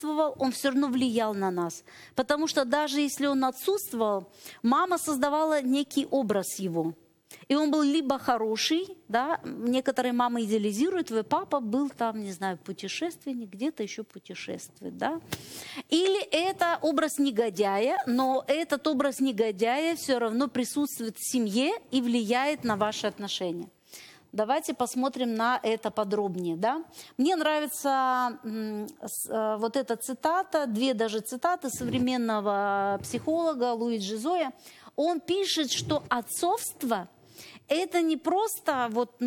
он все равно влиял на нас. Потому что даже если он отсутствовал, мама создавала некий образ его. И он был либо хороший, да, некоторые мамы идеализируют, твой папа был там, не знаю, путешественник, где-то еще путешествует, да. Или это образ негодяя, но этот образ негодяя все равно присутствует в семье и влияет на ваши отношения. Давайте посмотрим на это подробнее, да. Мне нравится вот эта цитата, две даже цитаты современного психолога Луиджи Зоя. Он пишет, что отцовство – это не просто вот,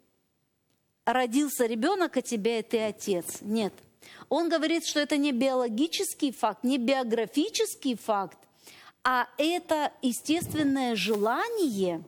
родился ребенок, а тебе и ты отец. Нет. Он говорит, что это не биологический факт, не биографический факт, а это естественное желание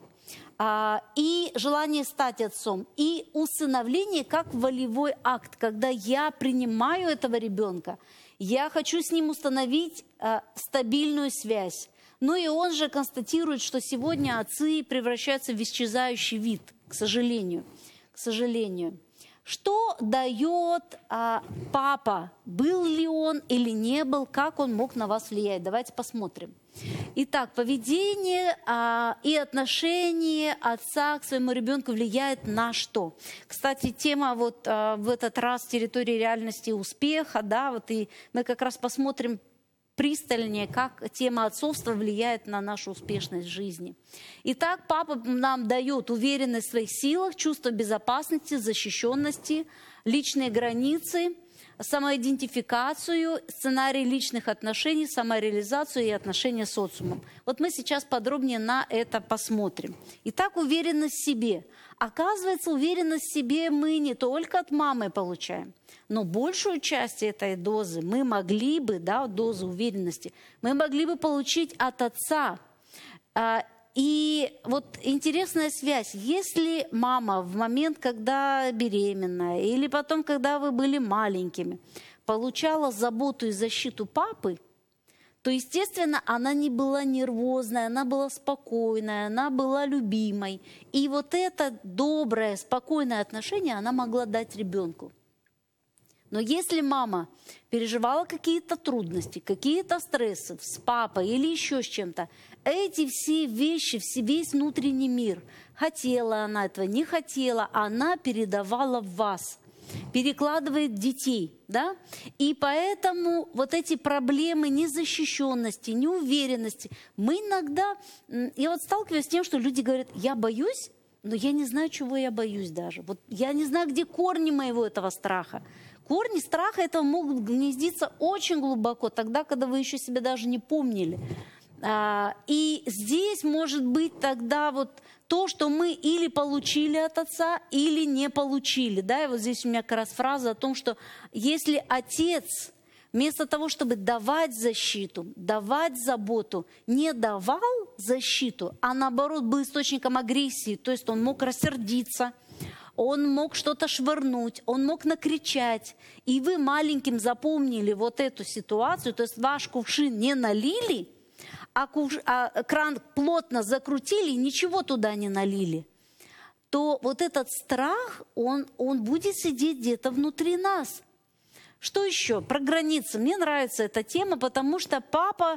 и желание стать отцом, и усыновление как волевой акт, когда я принимаю этого ребенка, я хочу с ним установить стабильную связь. Ну и он же констатирует, что сегодня отцы превращаются в исчезающий вид, к сожалению. К сожалению. Что дает папа? Был ли он или не был? Как он мог на вас влиять? Давайте посмотрим. Итак, поведение и отношение отца к своему ребенку влияет на что? Кстати, тема вот в этот раз территории реальности и успеха, да, вот и мы как раз посмотрим пристальнее, как тема отцовства влияет на нашу успешность в жизни. Итак, папа нам дает уверенность в своих силах, чувство безопасности, защищенности, личные границы, самоидентификацию, сценарий личных отношений, самореализацию и отношения с социумом. Вот мы сейчас подробнее на это посмотрим. Итак, уверенность в себе. Оказывается, уверенность в себе мы не только от мамы получаем, но большую часть этой дозы мы могли бы, да, дозы уверенности, мы могли бы получить от отца. И вот интересная связь. Если мама в момент, когда беременная, или потом, когда вы были маленькими, получала заботу и защиту папы, то, естественно, она не была нервозной, она была спокойная, она была любимой. И вот это доброе, спокойное отношение она могла дать ребенку. Но если мама переживала какие-то трудности, какие-то стрессы с папой или еще с чем-то, эти все вещи, весь внутренний мир, хотела она этого, не хотела, она передавала в вас, перекладывает детей, да? И поэтому вот эти проблемы незащищенности, неуверенности, мы иногда, я вот сталкиваюсь с тем, что люди говорят, я боюсь, но я не знаю, чего я боюсь даже. Вот я не знаю, где корни моего этого страха. Корни страха этого могут гнездиться очень глубоко, тогда, когда вы еще себя даже не помнили. И здесь может быть тогда вот то, что мы или получили от отца, или не получили. Да? И вот здесь у меня как раз фраза о том, что если отец вместо того, чтобы давать защиту, давать заботу, не давал защиту, а наоборот был источником агрессии, то есть он мог рассердиться, он мог что-то швырнуть, он мог накричать, и вы маленьким запомнили вот эту ситуацию, то есть ваш кувшин не налили, а кран плотно закрутили и ничего туда не налили, то вот этот страх, он будет сидеть где-то внутри нас. Что еще? Про границы. Мне нравится эта тема, потому что папа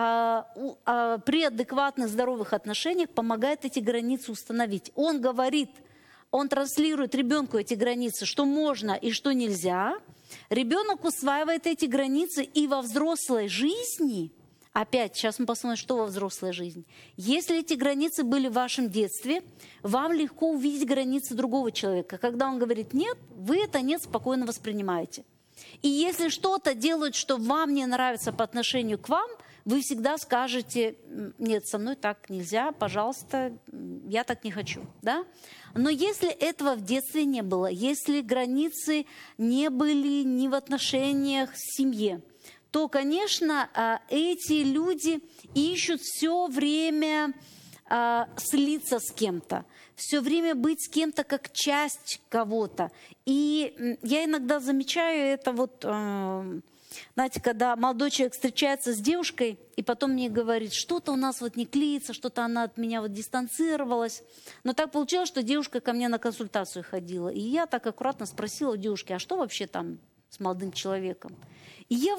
при адекватных, здоровых отношениях помогает эти границы установить. Он говорит, он транслирует ребенку эти границы, что можно и что нельзя. Ребенок усваивает эти границы и во взрослой жизни. Опять, сейчас мы посмотрим, что во взрослой жизни. Если эти границы были в вашем детстве, вам легко увидеть границы другого человека. Когда он говорит «нет», вы это «нет» спокойно воспринимаете. И если что-то делают, что вам не нравится по отношению к вам, вы всегда скажете «нет, со мной так нельзя, пожалуйста, я так не хочу». Да? Но если этого в детстве не было, если границы не были ни в отношениях в семье, то, конечно, эти люди ищут все время слиться с кем-то, все время быть с кем-то как часть кого-то. И я иногда замечаю это вот, знаете, когда молодой человек встречается с девушкой, и потом мне говорит, что-то у нас вот не клеится, что-то она от меня вот дистанцировалась. Но так получилось, что девушка ко мне на консультацию ходила. И я так аккуратно спросила у девушки, а что вообще там с молодым человеком. И я